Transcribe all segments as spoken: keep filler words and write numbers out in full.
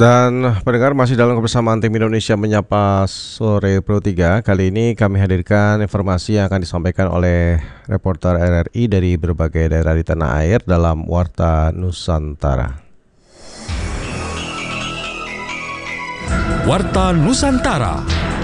Dan pendengar masih dalam kebersamaan tim Indonesia Menyapa Sore Pro tiga. Kali ini kami hadirkan informasi yang akan disampaikan oleh reporter R R I dari berbagai daerah di tanah air dalam Warta Nusantara. Warta Nusantara.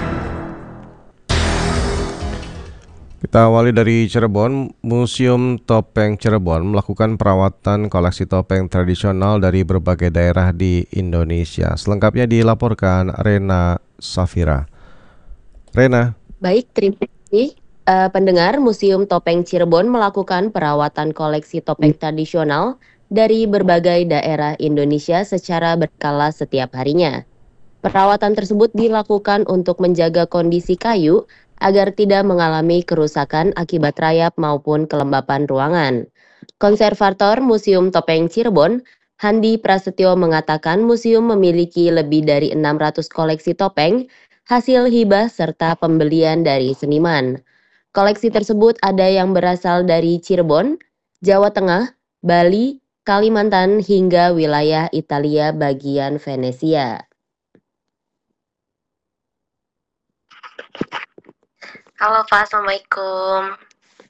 Kita awali dari Cirebon. Museum Topeng Cirebon melakukan perawatan koleksi topeng tradisional dari berbagai daerah di Indonesia. Selengkapnya dilaporkan Rena Safira. Rena. Baik, terima kasih. Uh, pendengar, Museum Topeng Cirebon melakukan perawatan koleksi topeng tradisional dari berbagai daerah Indonesia secara berkala setiap harinya. Perawatan tersebut dilakukan untuk menjaga kondisi kayu agar tidak mengalami kerusakan akibat rayap maupun kelembapan ruangan. Konservator Museum Topeng Cirebon, Handi Prasetyo mengatakan museum memiliki lebih dari enam ratus koleksi topeng, hasil hibah serta pembelian dari seniman. Koleksi tersebut ada yang berasal dari Cirebon, Jawa Tengah, Bali, Kalimantan hingga wilayah Italia bagian Venesia. Halo Pak, Assalamualaikum.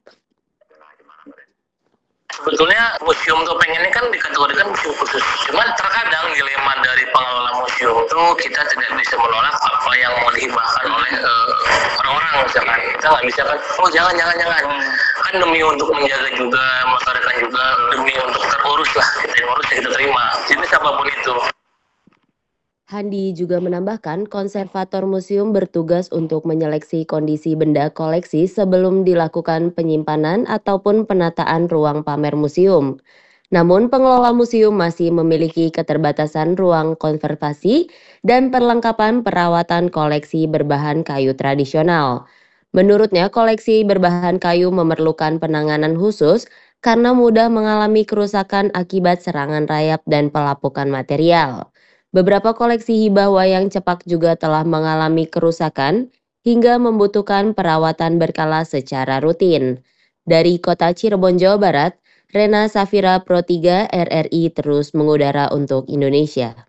Sebetulnya museum topeng ini kan dikategorikan museum khusus. Cuman terkadang dilema dari pengelola museum itu kita tidak bisa menolak apa yang mau dihibahkan oleh uh, orang-orang misalkan. Kita nggak bisa kan, oh jangan jangan jangan. Kan demi untuk menjaga juga, melestarikan juga, demi untuk terurus lah kita urus ya kita terima. Jenis apapun itu. Handi juga menambahkan konservator museum bertugas untuk menyeleksi kondisi benda koleksi sebelum dilakukan penyimpanan ataupun penataan ruang pamer museum. Namun pengelola museum masih memiliki keterbatasan ruang konservasi dan perlengkapan perawatan koleksi berbahan kayu tradisional. Menurutnya koleksi berbahan kayu memerlukan penanganan khusus karena mudah mengalami kerusakan akibat serangan rayap dan pelapukan material. Beberapa koleksi hibah wayang cepak juga telah mengalami kerusakan hingga membutuhkan perawatan berkala secara rutin. Dari kota Cirebon, Jawa Barat, Rena Safira Pro tiga R R I terus mengudara untuk Indonesia.